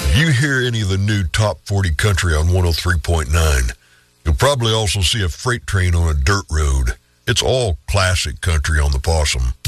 You hear any of the new Top 40 country on 103.9. You'll probably also see a freight train on a dirt road. It's all classic country on the Possum.